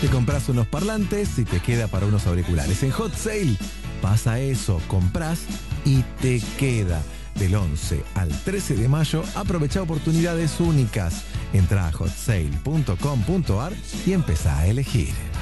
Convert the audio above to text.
Te compras unos parlantes y te queda para unos auriculares. En Hot Sale pasa eso, compras y te queda. Del 11 al 13 de mayo, aprovecha oportunidades únicas. Entra a hotsale.com.ar y empezá a elegir.